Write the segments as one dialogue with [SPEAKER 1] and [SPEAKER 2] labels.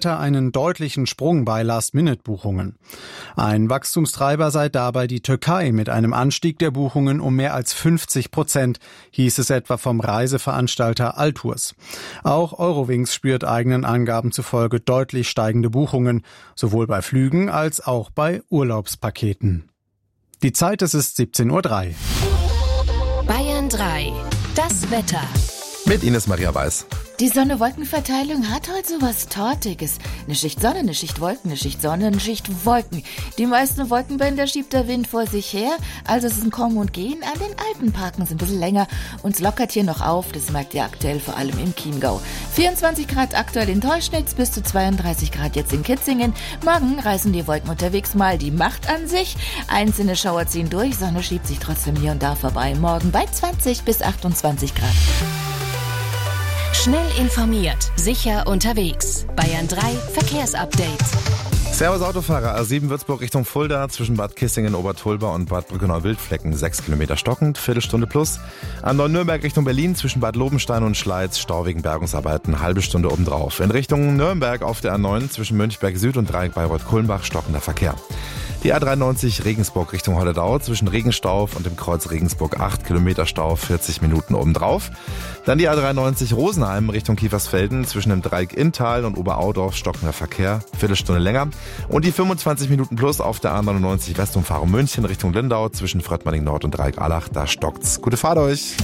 [SPEAKER 1] Veranstalter einen deutlichen Sprung bei Last-Minute-Buchungen. Ein Wachstumstreiber sei dabei die Türkei mit einem Anstieg der Buchungen um mehr als 50%, hieß es etwa vom Reiseveranstalter Altours. Auch Eurowings spürt eigenen Angaben zufolge deutlich steigende Buchungen, sowohl bei Flügen als auch bei Urlaubspaketen. Die Zeit, es ist 17:03 Uhr.
[SPEAKER 2] Bayern 3, das Wetter.
[SPEAKER 3] Mit Ines Maria Weiß.
[SPEAKER 4] Die Sonne-Wolken-Verteilung hat heute sowas Tortiges. Eine Schicht Sonne, eine Schicht Wolken, eine Schicht Sonne, eine Schicht Wolken. Die meisten Wolkenbänder schiebt der Wind vor sich her, also es ist ein Kommen und Gehen. An den Alpenparken sind ein bisschen länger. Uns lockert hier noch auf, das merkt ihr aktuell vor allem im Chiemgau. 24 Grad aktuell in Teuschnitz, bis zu 32 Grad jetzt in Kitzingen. Morgen reißen die Wolken unterwegs mal die Macht an sich. Einzelne Schauer ziehen durch, Sonne schiebt sich trotzdem hier und da vorbei. Morgen bei 20 bis 28 Grad.
[SPEAKER 2] Schnell informiert, sicher unterwegs. Bayern 3 Verkehrsupdate.
[SPEAKER 3] Servus Autofahrer, A7 Würzburg Richtung Fulda, zwischen Bad Kissingen, Obertulba und Bad Brückenau-Wildflecken 6 Kilometer stockend, Viertelstunde plus. A9 Nürnberg Richtung Berlin, zwischen Bad Lobenstein und Schleiz, Stau wegen Bergungsarbeiten, halbe Stunde obendrauf. In Richtung Nürnberg auf der A9, zwischen Mönchberg Süd und Dreieck Bayreuth-Kulmbach, stockender Verkehr. Die A93 Regensburg Richtung Holledau, zwischen Regenstauf und dem Kreuz Regensburg 8 Kilometer Stau, 40 Minuten obendrauf. Dann die A93 Rosenheim Richtung Kiefersfelden, zwischen dem Dreieck Inntal und Oberaudorf, stockender Verkehr, Viertelstunde länger. Und die 25 Minuten plus auf der A99 Westumfahrung München Richtung Lindau, zwischen Fröttmanning Nord und Dreieck Allach, da stockt's. Gute Fahrt euch!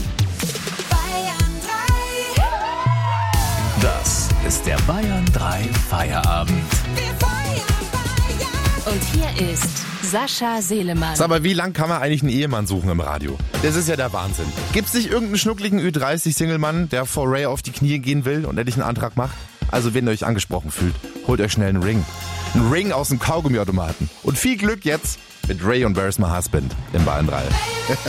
[SPEAKER 5] Das ist der Bayern 3 Feierabend.
[SPEAKER 2] Und hier ist Sascha Selemann.
[SPEAKER 3] Sag mal, wie lang kann man eigentlich einen Ehemann suchen im Radio? Das ist ja der Wahnsinn. Gibt's nicht irgendeinen schnuckligen Ü30-Single-Mann, der vor Ray auf die Knie gehen will und endlich einen Antrag macht? Also wenn ihr euch angesprochen fühlt, holt euch schnell einen Ring. Einen Ring aus dem Kaugummiautomaten. Und viel Glück jetzt mit Ray und Where's My Husband im Bayern 3.